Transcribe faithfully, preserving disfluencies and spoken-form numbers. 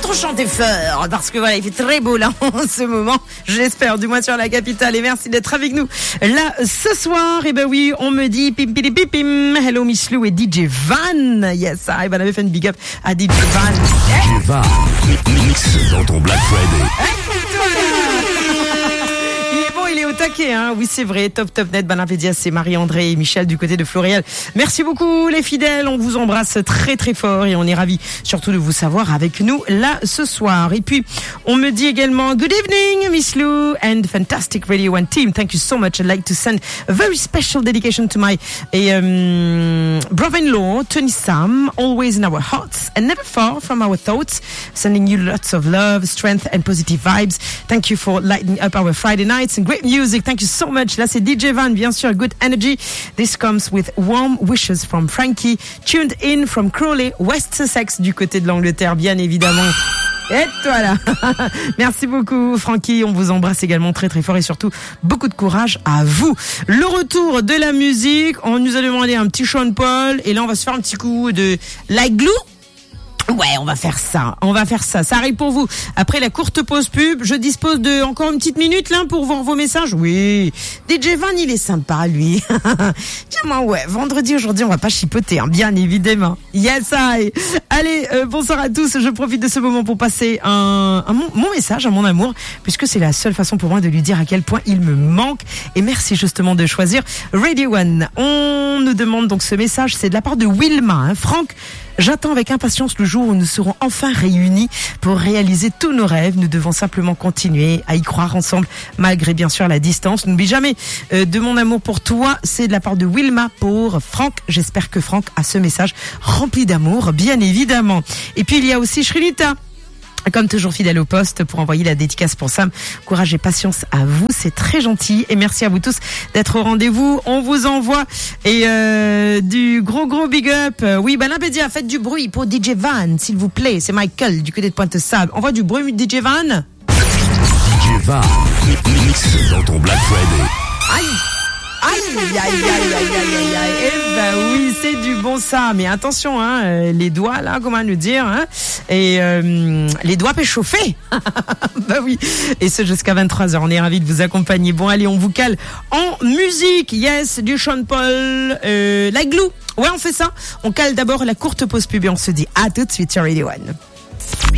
trop chanter fort parce que voilà, il fait très beau là en ce moment. Je l'espère, du moins sur la capitale. Et merci d'être avec nous là ce soir. Et ben oui, on me dit pim pim pim pim. Hello Miss Lou et D J Van. Yes, ça. Et ben on avait fait une big up à D J Van. D J Van, mix dans ton Black Friday. Il est au taquet, hein. Oui, c'est vrai. Top, top net. Bon appétit, c'est Marie-André et Michel du côté de Floréal. Merci beaucoup, les fidèles. On vous embrasse très, très fort et on est ravis surtout de vous savoir avec nous là ce soir. Et puis, on me dit également good evening, Miss Lou and fantastic Radio One team. Thank you so much. I'd like to send a very special dedication to my um, brother-in-law, Tony Sam, always in our hearts and never far from our thoughts. Sending you lots of love, strength and positive vibes. Thank you for lighting up our Friday nights and great music. Thank you so much. Là, c'est D J Van, bien sûr. Good energy. This comes with warm wishes from Frankie, tuned in from Crawley, West Sussex, du côté de l'Angleterre, bien évidemment. Et voilà. Merci beaucoup, Francky. On vous embrasse également très, très fort et surtout beaucoup de courage à vous. Le retour de la musique. On nous a demandé un petit Sean Paul et là, on va se faire un petit coup de Like Glue. Ouais, on va faire ça. On va faire ça. Ça arrive pour vous. Après la courte pause pub, je dispose de encore une petite minute là pour voir vos messages. Oui. D J Van, il est sympa, lui. Tiens, ouais. Vendredi, aujourd'hui, on va pas chipoter, hein, bien évidemment. Yes, I. Allez, euh, bonsoir à tous. Je profite de ce moment pour passer un, un mon, mon message à mon amour, puisque c'est la seule façon pour moi de lui dire à quel point il me manque. Et merci justement de choisir Radio One. On nous demande donc ce message. C'est de la part de Wilma, hein. Franck, j'attends avec impatience le jour où nous serons enfin réunis pour réaliser tous nos rêves. Nous devons simplement continuer à y croire ensemble, malgré bien sûr la distance. N'oublie jamais euh, de mon amour pour toi. C'est de la part de Wilma pour Franck. J'espère que Franck a ce message rempli d'amour, bien évidemment. Et puis il y a aussi Shrilita, comme toujours fidèle au poste, pour envoyer la dédicace pour Sam. Courage et patience à vous, c'est très gentil. Et merci à vous tous d'être au rendez-vous. On vous envoie et euh, du gros gros big up. Oui, ben Bédia, faites du bruit pour D J Van, s'il vous plaît. C'est Michael du côté de Pointe-Sable. Envoie du bruit, D J Van. D J Van, mix dans ton Black Friday. Aïe! Aïe, aïe, aïe, aïe, aïe, aïe, aïe. Eh ben oui, c'est du bon ça. Mais attention, hein, euh, les doigts, là, comment le dire, hein. Et euh, les doigts peuvent chauffer. Bah oui. Et ce jusqu'à vingt-trois heures. On est ravis de vous accompagner. Bon, allez, on vous cale en musique. Yes, du Sean Paul, euh, la glue. Ouais, on fait ça. On cale d'abord la courte pause pub et on se dit à tout de suite sur Radio One.